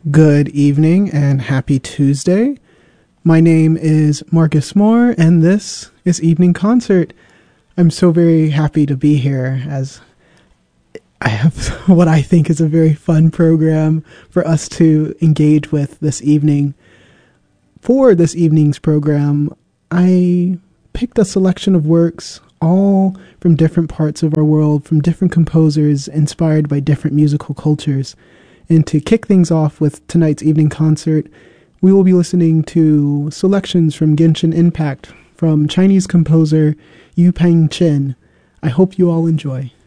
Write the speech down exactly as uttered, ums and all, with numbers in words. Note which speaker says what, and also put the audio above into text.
Speaker 1: Good evening and happy Tuesday. My name is Marcus Moore and this is Evening Concert. I'm so very happy to be here as I have what I think is a very fun program for us to engage with this evening. For this evening's program, I picked a selection of works all from different parts of our world, from different composers inspired by different musical cultures. And to kick things off with tonight's evening concert, we will be listening to selections from Genshin Impact from Chinese composer Yu Peng Chen. I hope you all enjoy.